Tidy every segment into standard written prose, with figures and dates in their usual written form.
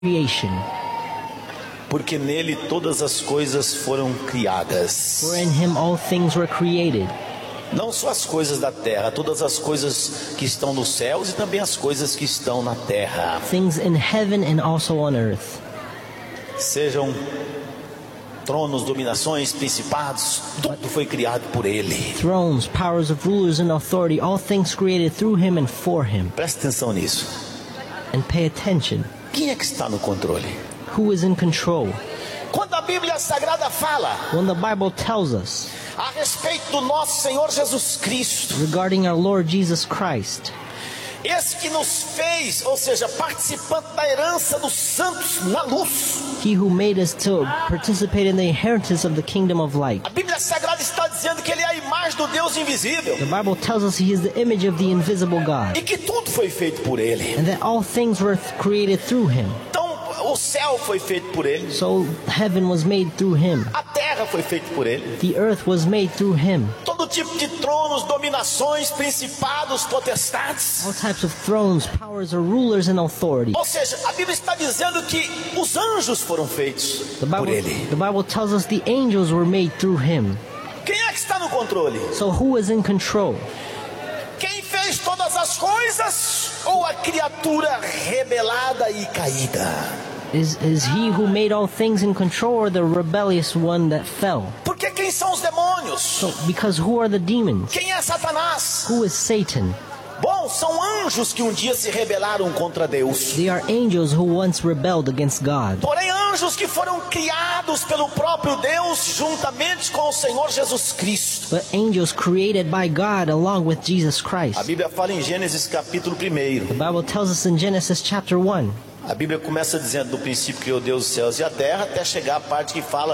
creation. Porque nele todas as coisas foram criadas. For in him all things were created. Não só as coisas da terra, todas as coisas que estão nos céus e também as coisas que estão na terra. Things in heaven and also on earth. Sejam tronos, dominações, principados, tudo foi criado por ele. Thrones, powers of rulers and authority, all things created through him and for him. Presta atenção nisso. And pay attention. Quem é que está no controle? Who is in control? Quando a Bíblia Sagrada fala When the Bible tells us a respeito do nosso Senhor Jesus Cristo, regarding our Lord Jesus Christ, esse que nos fez, ou seja, participante da herança dos santos na luz. he who made us to participate in the inheritance of the kingdom of light. A Bíblia Sagrada está dizendo que ele é a imagem do Deus invisível. The Bible tells us he is the image of the invisible God, E que tudo foi feito por ele. and that all things were created through him. Então, o céu foi feito por ele. So heaven was made through him. A terra foi feita por ele. The earth was made through him. Todo tipo de tronos, dominações, principados, potestades. All types of thrones, powers, or rulers and authority. Ou seja, a Bíblia está dizendo que os anjos foram feitos The por Bible, ele. the Bible tells us the angels were made through him. Quem é que está no controle? So who is in control? Quem fez todas as coisas ou a criatura rebelada e caída? Is he who made all things in control, or the rebellious one that fell? Porque quem são os demônios? So, because who are the demons? Quem é Satanás? Who is Satan? Bom, são anjos que um dia se rebelaram contra Deus. They are angels who once rebelled against God. Porém, anjos que foram criados pelo próprio Deus juntamente com o Senhor Jesus Cristo. But angels created by God along with Jesus A Christ. Bíblia fala em Gênesis capítulo 1. The Bible tells us in Genesis chapter 1. A Bíblia começa dizendo: do princípio criou Deus os céus e a terra, até chegar a parte que fala: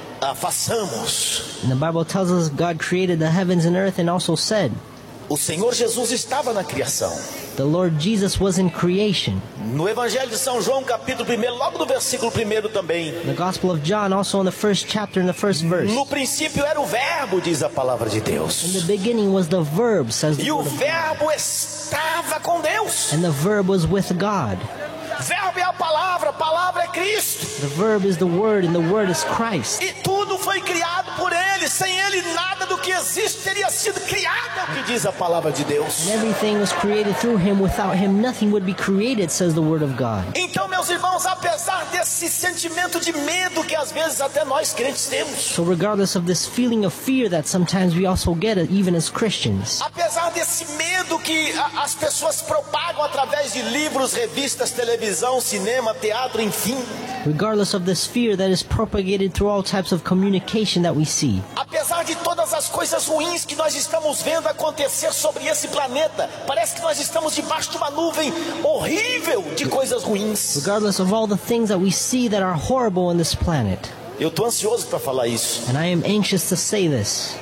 façamos. And the Bible tells us God created the heavens and earth and also said, O Senhor Jesus estava na criação. the Lord Jesus was in creation. No Evangelho de São João capítulo 1, logo no versículo 1 também. The Gospel of John also in the first chapter in the first verse. No princípio era o verbo, diz a palavra de Deus. In the beginning was the verb, says the E o word of God. verbo estava com Deus. And the verb was with God. Verbo é a palavra é Cristo. The verb is the word and the word is Christ. E tudo foi criado por ele. Sem ele nada do que existe teria sido criado, é o que diz a palavra de Deus. And everything was created through him. Without him nothing would be created, says the word of God. Então, meus irmãos, apesar desse sentimento de medo que às vezes até nós crentes temos, So regardless of this feeling of fear that sometimes we also get even as Christians, apesar desse medo que as pessoas propagam através de livros, revistas, televisão, cinema, teatro, enfim, regardless of this fear that is propagated through all types of communication that we see, apesar de todas as coisas ruins que nós estamos vendo acontecer sobre esse planeta, parece que nós estamos debaixo de uma nuvem horrível de coisas ruins. regardless of all the things that we see that are horrible on this planet, Eu estou ansioso para falar isso. and I am anxious to say this,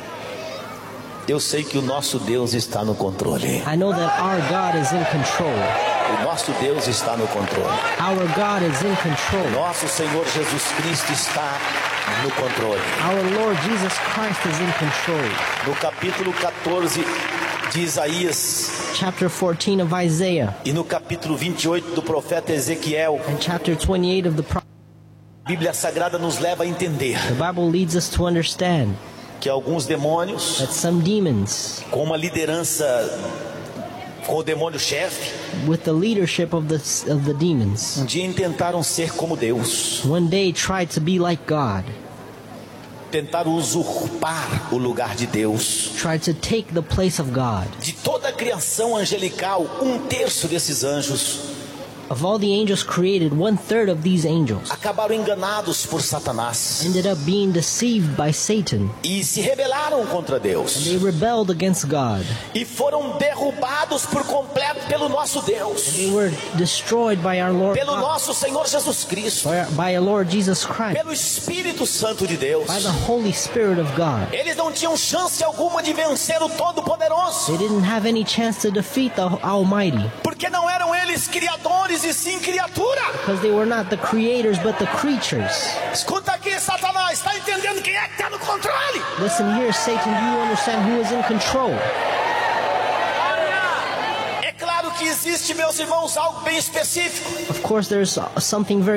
Eu sei que o nosso Deus está no controle. I know that our God is in control. O nosso Deus está no controle. Our God is in control. Nosso Senhor Jesus Cristo está no controle. Our Lord Jesus Christ is in control. No capítulo 14 de Isaías Chapter 14 of Isaiah e no capítulo 28 do profeta Ezequiel, and chapter 28 of the prophet, a Bíblia Sagrada nos leva a entender the Bible leads us to understand que alguns demônios, that some demons, com uma liderança, com o demônio chefe, with the leadership of the demons, um dia intentaram ser como Deus, one day tried to be like God, tentaram usurpar o lugar de Deus. tried to take the place of God. De toda a criação angelical, 1/3 desses anjos Of all the angels created, 1/3 of these angels acabaram enganados por Satanás ended up being deceived by Satan. e se rebelaram contra Deus They rebelled against God. e foram derrubados por completo pelo nosso Deus, They were destroyed by our Lord, pelo nosso Senhor Jesus Cristo, by our Lord Jesus Christ, pelo Espírito Santo de Deus. by the Holy Spirit of God. Eles não tinham chance alguma de vencer o Todo-Poderoso, They didn't have any chance to defeat the Almighty, porque não eram eles criadores e sim criatura. because they were not the creators but the creatures. Escuta aqui, Satanás, está entendendo quem é que está no controle? Listen here, Satan, do you understand who is in control? É claro que existe, meus irmãos, algo bem específico. Of course, there's something very